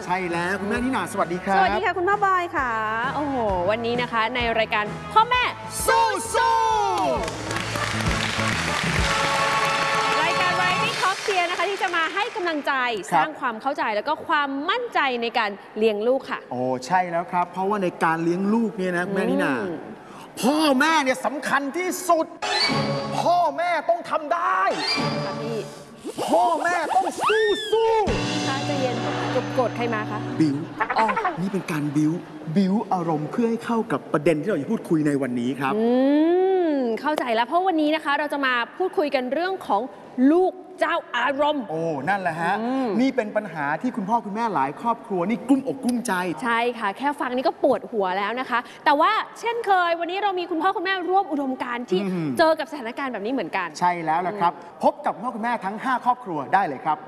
ใช่แล้วคุณแม่นิน่าสวัสดีครับสวัสดีค่ะคุณพ่อบอยค่ะโอ้โหวันนี้นะคะในรายการพ่อแม่สู้รายการ Variety Talk เชียร์นะคะที่จะมาให้กำลังใจสร้างความเข้าใจแล้วก็ความมั่นใจในการเลี้ยงลูกค่ะโอ้ใช่แล้วครับเพราะว่าในการเลี้ยงลูกเนี่ยนะคุณแม่นิน่าพ่อแม่เนี่ยสำคัญที่สุดพ่อแม่ต้องทำได้ค่ะพี่พ่อแม่ต้องสู้คะใจะเย็นโกรธใครมาคะบิ้วนี่เป็นการบิ้วอารมณ์เพื่อให้เข้ากับประเด็นที่เราจะพูดคุยในวันนี้ครับเข้าใจแล้วเพราะวันนี้นะคะเราจะมาพูดคุยกันเรื่องของลูกเจ้าอารมณ์โอ้นั่นแหละฮะนี่เป็นปัญหาที่คุณพ่อคุณแม่หลายครอบครัวนี่กลุ้มอกกลุ้มใจใช่ค่ะแค่ฟังนี่ก็ปวดหัวแล้วนะคะแต่ว่าเช่นเคยวันนี้เรามีคุณพ่อคุณแม่ร่วมอุดมการณ์ที่เจอกับสถานการณ์แบบนี้เหมือนกันใช่แล้วล่ะครับพบกับคุณพ่อคุณแม่ทั้ง5ครอบครัวได้เลยครับ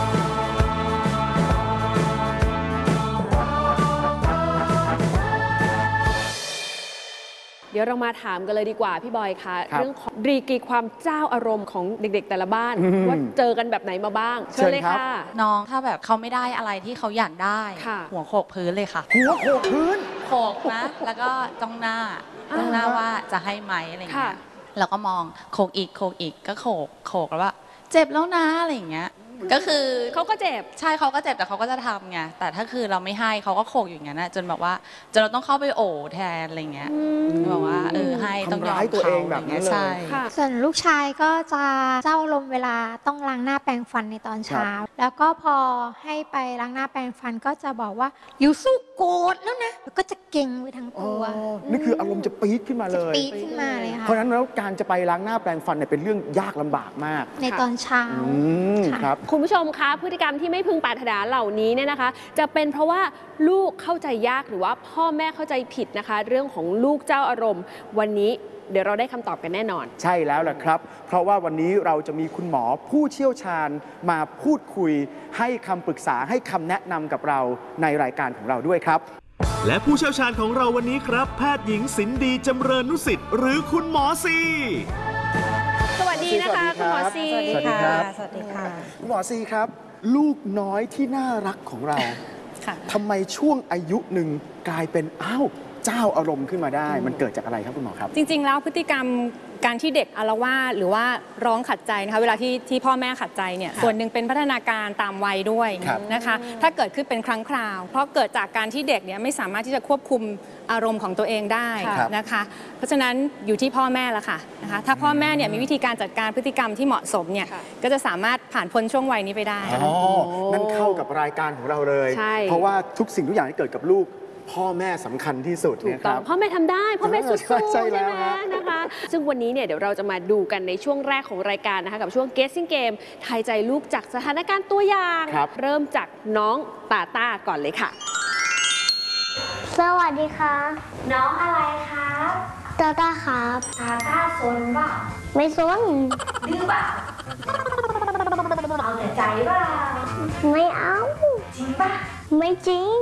เดี๋ยวเรามาถามกันเลยดีกว่าพี่บอยคะเรื่องของดีกรีความเจ้าอารมณ์ของเด็กๆแต่ละบ้านว่าเจอกันแบบไหนมาบ้างเชิญเลยค่ะน้องถ้าแบบเขาไม่ได้อะไรที่เขาอยากได้หัวโขกพื้นเลยค่ะหัวโขกพื้นโขกนะแล้วก็จ้องหน้าว่าจะให้ไหมอะไรอย่างเงี้ยแล้วก็มองโขกอีกก็โขกแล้วว่าเจ็บแล้วนะอะไรอย่างเงี้ยก็คือเขาก็เจ็บใช่เขาก็เจ็บแต่เขาก็จะทำไงแต่ถ้าคือเราไม่ให้เขาก็โขกอย่างเงี้ยนะจนแบบว่าจนเราต้องเข้าไปโอบแทนอะไรเงี้ยแบบว่าให้ต้องยอมตัวเองแบบนี้เลยใช่ส่วนลูกชายก็จะเจ้าลมเวลาต้องล้างหน้าแปรงฟันในตอนเช้าแล้วก็พอให้ไปล้างหน้าแปรงฟันก็จะบอกว่าอยู่สู้โกรธแล้วนะแล้วก็จะเก่งไปทั้งตัวนี่คืออารมณ์จะปี๊ดขึ้นมาเลยปี๊ดขึ้นมาเลยค่ะเพราะฉะนั้นแล้วการจะไปล้างหน้าแปรงฟันเนี่ยเป็นเรื่องยากลำบากมากในตอนเช้าครับคุณผู้ชมคะพฤติกรรมที่ไม่พึงปรารถนาเหล่านี้เนี่ยนะคะจะเป็นเพราะว่าลูกเข้าใจยากหรือว่าพ่อแม่เข้าใจผิดนะคะเรื่องของลูกเจ้าอารมณ์วันนี้เดี๋ยวเราได้คำตอบกันแน่นอนใช่แล้วล่ะครับเพราะว่าวันนี้เราจะมีคุณหมอผู้เชี่ยวชาญมาพูดคุยให้คำปรึกษาให้คำแนะนำกับเราในรายการของเราด้วยครับและผู้เชี่ยวชาญของเราวันนี้ครับแพทย์หญิงสินดีจำเริญนุสิทธิ์หรือคุณหมอซีสวัสดีนะคะคุณหมอซีสวัสดีครับสวัสดีค่ะคุณหมอซีครับลูกน้อยที่น่ารักของเราทำไมช่วงอายุหนึ่งกลายเป็นเจ้าอารมณ์ขึ้นมาได้มันเกิดจากอะไรครับคุณหมอครับจริงๆแล้วพฤติกรรมการที่เด็กอาละวาดหรือว่าร้องขัดใจนะคะเวลาที่พ่อแม่ขัดใจเนี่ยส่วนหนึ่งเป็นพัฒนาการตามวัยด้วยนะคะถ้าเกิดขึ้นเป็นครั้งคราวเพราะเกิดจากการที่เด็กเนี่ยไม่สามารถที่จะควบคุมอารมณ์ของตัวเองได้นะคะเพราะฉะนั้นอยู่ที่พ่อแม่ละค่ะนะคะถ้าพ่อแม่เนี่ยมีวิธีการจัดการพฤติกรรมที่เหมาะสมเนี่ยก็จะสามารถผ่านพ้นช่วงวัยนี้ไปได้นั่นเข้ากับรายการของเราเลยเพราะว่าทุกสิ่งทุกอย่างที่เกิดกับลูกพ่อแม่สำคัญที่สุดนะครับพ่อแม่ทำได้พ่อแม่สุดๆใช่ไหมนะคะซึ่งวันนี้เนี่ยเดี๋ยวเราจะมาดูกันในช่วงแรกของรายการนะคะกับช่วง Guessing Game ทายใจลูกจากสถานการณ์ตัวอย่างเริ่มจากน้องตาต้าก่อนเลยค่ะสวัสดีค่ะน้องอะไรครับตาต้าครับตาต้าซนเปล่าไม่ซนดื้อเปล่าเอาแต่ใจเปล่าไม่เอาจริงป่ะไม่จริง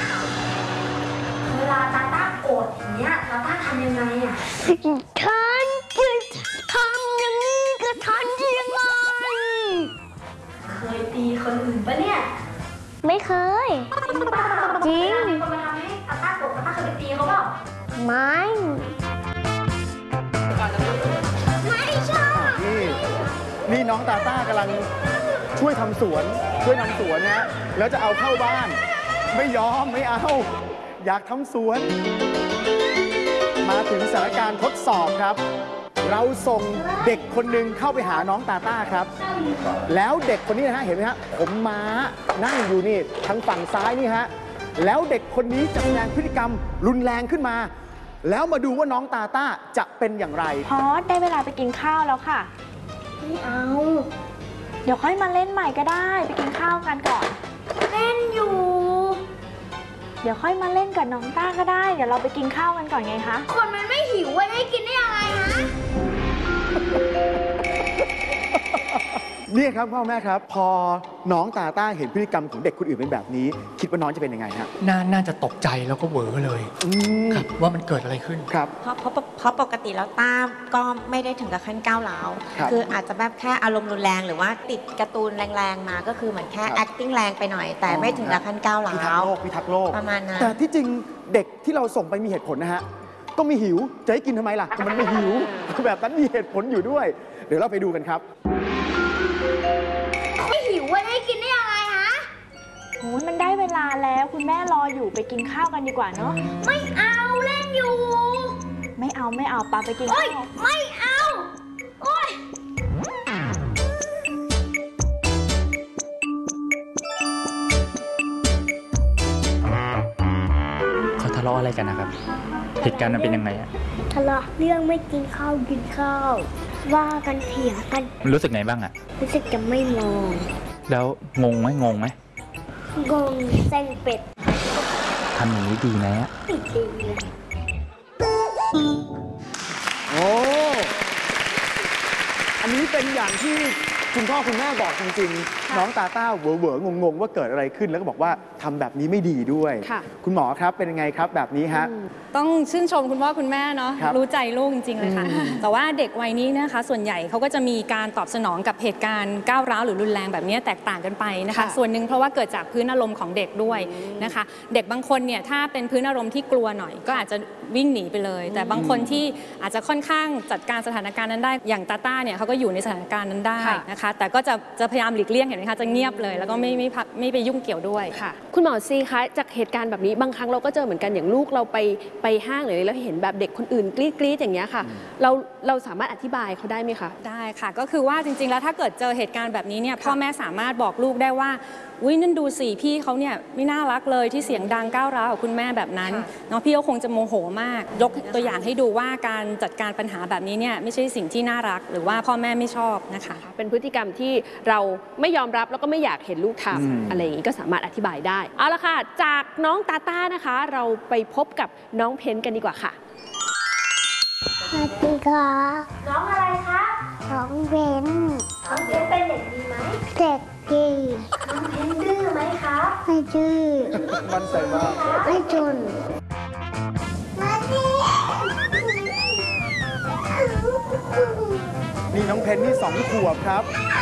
เวลาตาต้าโกรธอย่างเงี้ยตาต้าทำยังไงอ่ะทันทำอย่างนี้ก็ทันยังไงเคยตีคนอื่นปะเนี่ยไม่เคยจริงป่ะจริงมีคนมาทำให้ตาต้าโกรธตาต้าเคยไปตีเขาเปล่าไม่ชอบนี่น้องตาต้ากำลังช่วยทำสวนนะแล้วจะเอาเข้าบ้านไม่ยอมไม่เอาอยากทำสวนมาถึงสถานการณ์ทดสอบครับเราส่งเด็กคนหนึ่งเข้าไปหาน้องตาต้าครับแล้วเด็กคนนี้นะฮะเห็นไหมฮะผมม้านั่งอยู่นี่ทางฝั่งซ้ายนี่ฮะแล้วเด็กคนนี้จะแสดงพฤติกรรมรุนแรงขึ้นมาแล้วมาดูว่าน้องตาต้าจะเป็นอย่างไรพอได้เวลาไปกินข้าวแล้วค่ะไม่เอาเดี๋ยวค่อยมาเล่นใหม่ก็ได้ไปกินข้าวกันก่อนเล่นอยู่เดี๋ยวค่อยมาเล่นกับน้องต้าก็ได้เดี๋ยวเราไปกินข้าวกันก่อนไงคะคนมันไม่หิวจะให้กินได้ยังไงฮะนี่ครับพ่อแม่ครับ พอน้องตาต้าเห็นพฤติกรรมของเด็กคนอื่นเป็นแบบนี้ คิดว่าน้องจะเป็นยังไงฮะน่าจะตกใจแล้วก็เหวอเลยครับว่ามันเกิดอะไรขึ้นครับเพราะปกติแล้วต้าก็ไม่ได้ถึงกับขั้นก้าวร้าวครับคืออาจจะแบบแค่อารมณ์รุนแรงหรือว่าติดการ์ตูนแรงๆมาก็คือเหมือนแค่ acting แรงไปหน่อย แต่ไม่ถึงกับขั้นก้าวร้าวพิทักษ์โลกประมาณนั้นแต่ที่จริงเด็กที่เราส่งไปมีเหตุผลนะฮะ ก็ไม่หิว จะให้กินทำไมล่ะ มันไม่หิว แบบนั้นมีเหตุผลอยู่ด้วย เดี๋ยวเราไปดูกันครับไม่หิวว่าได้กินได้ยังไงฮะโอ้ยมันได้เวลาแล้วคุณแม่รออยู่ไปกินข้าวกันดีกว่าเนาะไม่เอาเล่นอยู่ไม่เอาปาไปกินโอ๊ข้าวยไม่เอา โอ๊ยเขาทะเลาะอะไรกันนะครับ เหตุการณ์มันเป็นยังไงอะทะเลาะเรื่องไม่กินข้าวกินข้าว ว่ากันเถียงกันมันรู้สึกไงบ้างอะรู้สึกจะไม่มองแล้วงงไหมงงเส้นเป็ดทำอย่างนี้ดีไหมอะไม่ดีเลยโอ้ อันนี้เป็นอย่างที่คุณพ่อคุณแม่บอกจริงๆ น้องตาต้าเหวองงๆว่าเกิดอะไรขึ้นแล้วก็บอกว่าทำแบบนี้ไม่ดีด้วยค่ะคุณหมอครับเป็นยังไงครับแบบนี้ฮะต้องชื่นชมคุณพ่อคุณแม่เนาะครับรู้ใจลูกจริงๆเลยค่ะ แต่ว่าเด็กวัยนี้นะคะส่วนใหญ่เขาก็จะมีการตอบสนองกับเหตุการณ์ก้าวร้าวหรือรุนแรงแบบนี้แตกต่างกันไปนะคะค่ะส่วนหนึ่งเพราะว่าเกิดจากพื้นอารมณ์ของเด็กด้วยนะคะ เด็กบางคนเนี่ยถ้าเป็นพื้นอารมณ์ที่กลัวหน่อย ก็อาจจะวิ่งหนีไปเลย แต่บางคนที่อาจจะค่อนข้างจัดการสถานการณ์นั้นได้อย่างตาต้าเนี่ยเขาก็อยู่ในสถานการณ์นั้นได้นะคะ แต่ก็จะพยายามหลีกเลี่ยงเห็นไหมคะจะเงียบเลยแล้วก็ไม่ไปยุ่งเกี่ยวด้วยค่ะคุณหมอซีคะจากเหตุการณ์แบบนี้บางครั้งเราก็เจอเหมือนกันอย่างลูกเราไปห้างหรืออะไรแล้วเห็นแบบเด็กคนอื่นกรี๊ดอย่างเงี้ยค่ะเราสามารถอธิบายเขาได้ไหมคะได้ค่ะก็คือว่าจริงๆแล้วถ้าเกิดเจอเหตุการณ์แบบนี้เนี่ยพ่อแม่สามารถบอกลูกได้ว่าอุ้ยนั่นดูสิพี่เขาเนี่ยไม่น่ารักเลยที่เสียงดังก้าวร้าวกับคุณแม่แบบนั้นเนาะพี่เขาคงจะโมโหมากยกตัวอย่างให้ดูว่าการจัดการปัญหาแบบนี้เนี่ยไม่ใช่สิ่งที่น่ารักหรือว่าพ่อแม่ไม่ชอบนะคะเป็นพฤติกรรมที่เราไม่ยอมรับแล้วก็ไม่อยากเห็นลูกทำอะไรอย่างนี้ก็สามารถอธิบายได้เอาละค่ะจากน้องตาต้านะคะ เราไปพบกับน้องเพนกันดีกว่าค่ะสวัสดีค่ะน้องอะไรคะน้องเบนน้องเบนเป็นเด็กดีไหมเด็กดีน้องเบนดื้อไหมคะไม่ดื้อมันใจมากไม่จนมาดินี่น้องเพนนี่2 ขวบครับ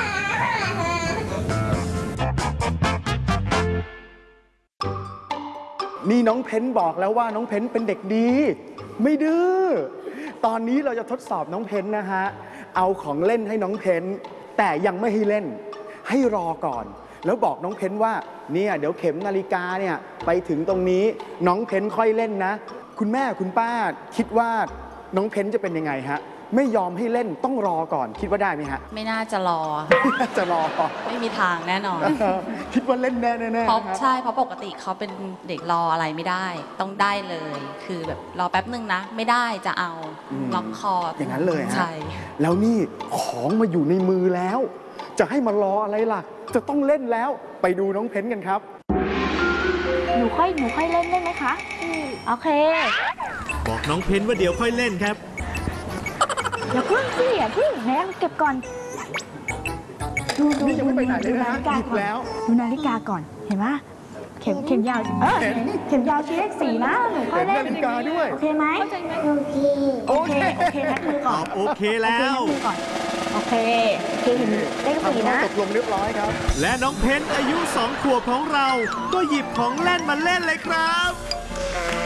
นี่น้องเพนบอกแล้วว่าน้องเพนเป็นเด็กดี ไม่ดื้อ ตอนนี้เราจะทดสอบน้องเพนนะฮะ เอาของเล่นให้น้องเพนแต่ยังไม่ให้เล่น ให้รอก่อน แล้วบอกน้องเพนว่าเนี่ยเดี๋ยวเข็มนาฬิกาเนี่ยไปถึงตรงนี้น้องเพนค่อยเล่นนะ คุณแม่คุณป้าคิดว่าน้องเพนจะเป็นยังไงฮะ ไม่ยอมให้เล่นต้องรอก่อนคิดว่าได้ไหมฮะไม่น่าจะรอจะรอไม่มีทางแน่นอนคิดว่าเล่นแน่ๆเพราะนะครับใช่เพราะปกติเขาเป็นเด็กรออะไรไม่ได้ ต้องได้เลย คือแบบรอแป๊บนึงนะ ไม่ได้จะเอาล็อกคออย่างนั้นเลยฮะใช่แล้วนี่ของมาอยู่ในมือแล้ว จะให้มารออะไรล่ะ จะต้องเล่นแล้วไปดูน้องเพนกันครับหนูค่อยเล่นได้ไหมคะโอเคบอกน้องเพนว่าเดี๋ยวค่อยเล่นครับเดี๋ยวพึ่งสิอย่าพึ่งแม่เก็บก่อน ดูนี่ยังไม่ไปไหนเลยนะนาฬิกาหยิบก่อนแล้วดูนาฬิกาก่อนเห็นไหมเข็มยาวเข็มยาวชี้เลข4นะหนูค่อยเล่นเห็นนาฬิกาด้วยโอเคไหมโอเคโอเคนับมือก่อนโอเคแล้วนับมือก่อนโอเคเห็นเลขทำ 4 ข้อนะตกลงเรียบร้อยครับและน้องเพนอายุ2 ขวบของเรา ก็หยิบของเล่นมาเล่นเลยครับ